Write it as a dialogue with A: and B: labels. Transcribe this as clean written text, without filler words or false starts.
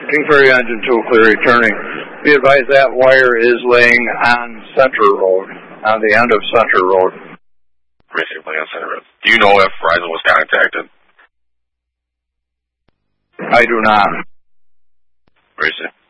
A: King Ferry Engine 2, clear returning. Be advised that wire is laying on Center Road, on the end of Center Road.
B: Basically on Center Road. Do you know if Verizon was contacted?
A: I do not.
B: Where is it?